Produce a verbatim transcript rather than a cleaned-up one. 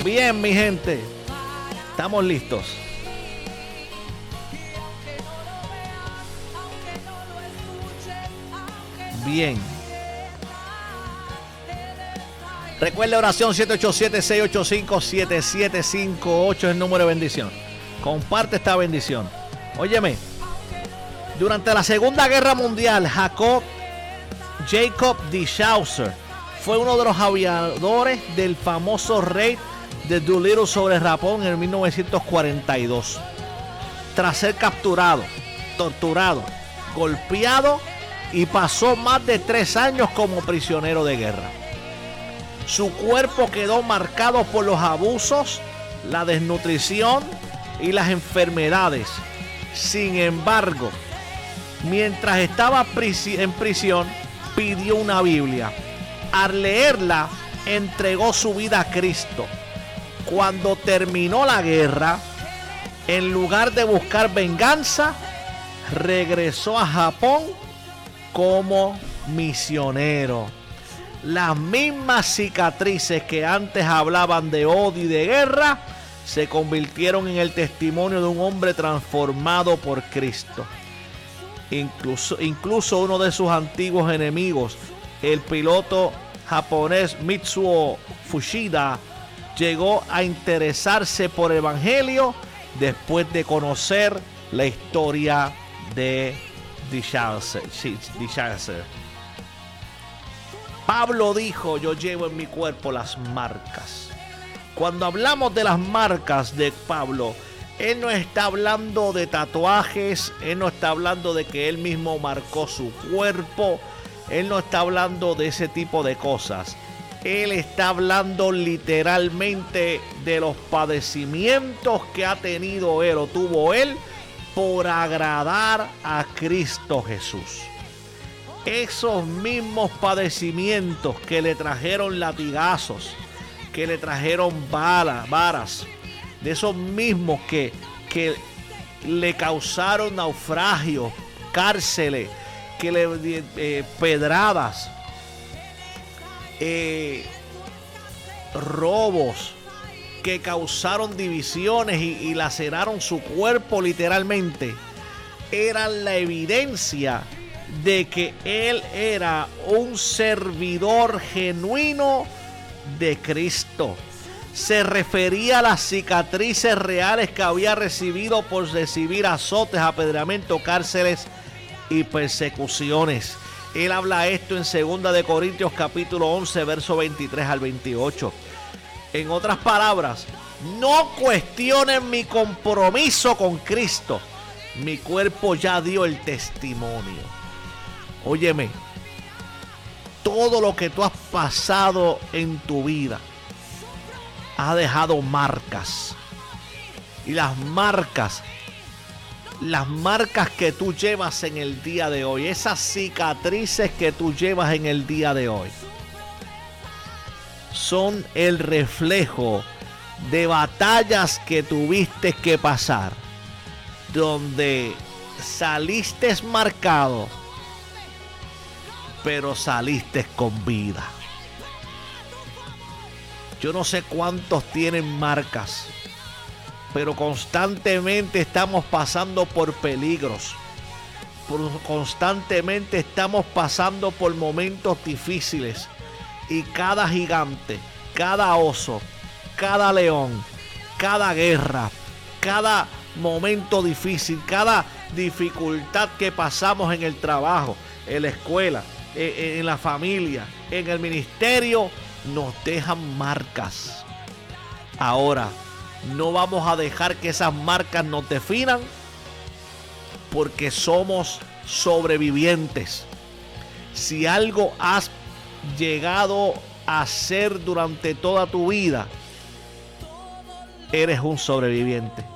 Bien, mi gente, estamos listos. Bien. Recuerda, oración siete ocho siete, seis ocho cinco, siete siete cinco ocho es el número de bendición. Comparte esta bendición. Óyeme, durante la Segunda Guerra Mundial, Jacob Jacob de Chaucer fue uno de los aviadores del famoso raid de Doolittle sobre Japón en mil novecientos cuarenta y dos. Tras ser capturado, torturado, golpeado y pasó más de tres años como prisionero de guerra. Su cuerpo quedó marcado por los abusos, la desnutrición y las enfermedades. Sin embargo, mientras estaba en prisión, pidió una Biblia. Al leerla, entregó su vida a Cristo. Cuando terminó la guerra, en lugar de buscar venganza, regresó a Japón como misionero. Las mismas cicatrices que antes hablaban de odio y de guerra se convirtieron en el testimonio de un hombre transformado por Cristo. Incluso, incluso uno de sus antiguos enemigos, el piloto japonés Mitsuo Fuchida, llegó a interesarse por el Evangelio después de conocer la historia de de Chaucer. Pablo dijo: yo llevo en mi cuerpo las marcas. Cuando hablamos de las marcas de Pablo, él no está hablando de tatuajes, él no está hablando de que él mismo marcó su cuerpo, él no está hablando de ese tipo de cosas. Él está hablando literalmente de los padecimientos que ha tenido él o tuvo él por agradar a Cristo Jesús. Esos mismos padecimientos que le trajeron latigazos, que le trajeron varas, varas, de esos mismos que, que le causaron naufragios, cárceles, que le eh, pedradas, eh, robos, que causaron divisiones y, y laceraron su cuerpo literalmente, eran la evidencia de que él era un servidor genuino de Cristo. Se refería a las cicatrices reales que había recibido por recibir azotes, apedreamiento, cárceles y persecuciones. Él habla esto en segunda de Corintios capítulo once, verso veintitrés al veintiocho. En otras palabras, no cuestionen mi compromiso con Cristo. Mi cuerpo ya dio el testimonio. Óyeme, todo lo que tú has pasado en tu vida ha dejado marcas. Y las marcas, las marcas que tú llevas en el día de hoy, esas cicatrices que tú llevas en el día de hoy, son el reflejo de batallas que tuviste que pasar, donde saliste marcado, pero saliste con vida. Yo no sé cuántos tienen marcas, pero constantemente estamos pasando por peligros. Constantemente estamos pasando por momentos difíciles. Y cada gigante, cada oso, cada león, cada guerra, cada momento difícil, cada dificultad que pasamos en el trabajo, en la escuela, en la familia, en el ministerio, nos dejan marcas. Ahora, no vamos a dejar que esas marcas nos definan, porque somos sobrevivientes. Si algo has llegado a ser durante toda tu vida, eres un sobreviviente.